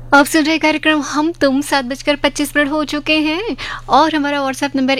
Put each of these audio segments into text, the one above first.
आप सुन रहे कार्यक्रम हम तुम 7:25 हो चुके हैं और हमारा व्हाट्सएप नंबर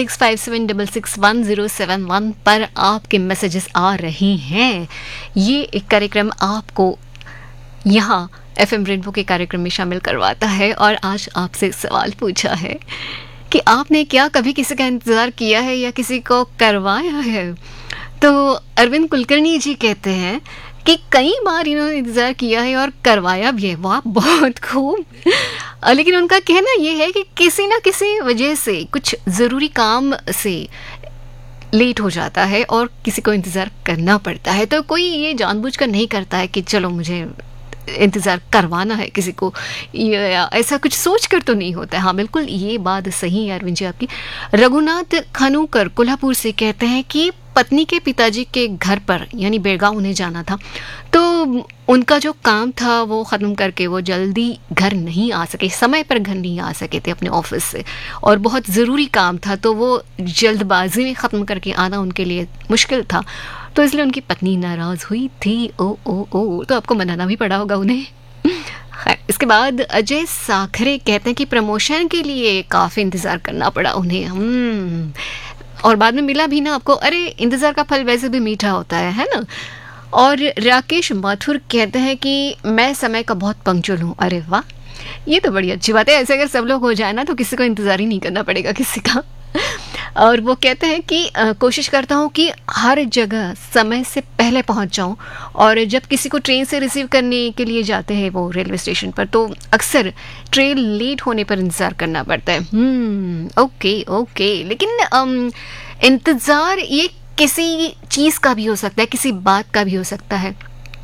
8657661071 पर आपके मैसेजेस आ रहे हैं। ये एक कार्यक्रम आपको यहाँ एफएम रेनबो के कार्यक्रम में शामिल करवाता है और आज आपसे सवाल पूछा है कि आपने क्या कभी किसी का इंतज़ार किया है या किसी को करवाया है। तो अरविंद कुलकर्णी जी कहते हैं कि कई बार इन्होंने इंतज़ार किया है और करवाया भी है। वाह, बहुत खूब। लेकिन उनका कहना ये है कि किसी ना किसी वजह से, कुछ ज़रूरी काम से लेट हो जाता है और किसी को इंतज़ार करना पड़ता है। तो कोई ये जानबूझकर नहीं करता है कि चलो मुझे इंतज़ार करवाना है किसी को, या ऐसा कुछ सोच कर तो नहीं होता है। हाँ, बिल्कुल ये बात सही है अरविंद जी आपकी। रघुनाथ खनूकर कोल्हापुर से कहते हैं कि पत्नी के पिताजी के घर पर यानी बेळगाव उन्हें जाना था, तो उनका जो काम था वो ख़त्म करके वो जल्दी घर नहीं आ सके, समय पर घर नहीं आ सके थे अपने ऑफिस से, और बहुत ज़रूरी काम था तो वो जल्दबाजी में ख़त्म करके आना उनके लिए मुश्किल था, तो इसलिए उनकी पत्नी नाराज़ हुई थी। ओ ओ ओ, तो आपको मनाना भी पड़ा होगा उन्हें। खैर, इसके बाद अजय साखरे कहते हैं कि प्रमोशन के लिए काफ़ी इंतज़ार करना पड़ा उन्हें। और बाद में मिला भी ना आपको। अरे, इंतज़ार का फल वैसे भी मीठा होता है ना। और राकेश माथुर कहते हैं कि मैं समय का बहुत पंक्चुअल हूँ। अरे वाह, ये तो बड़ी अच्छी बात है। ऐसे अगर सब लोग हो जाए ना तो किसी को इंतज़ार ही नहीं करना पड़ेगा किसी का। और वो कहते हैं कि कोशिश करता हूँ कि हर जगह समय से पहले पहुँच जाऊँ, और जब किसी को ट्रेन से रिसीव करने के लिए जाते हैं वो रेलवे स्टेशन पर, तो अक्सर ट्रेन लेट होने पर इंतज़ार करना पड़ता है। Okay okay. लेकिन इंतज़ार ये किसी चीज़ का भी हो सकता है, किसी बात का भी हो सकता है।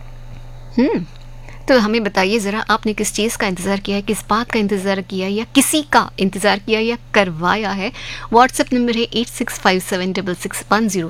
तो हमें बताइए ज़रा, आपने किस चीज़ का इंतज़ार किया है, किस बात का इंतज़ार किया है, या किसी का इंतज़ार किया या करवाया है। व्हाट्सएप नंबर है 86576610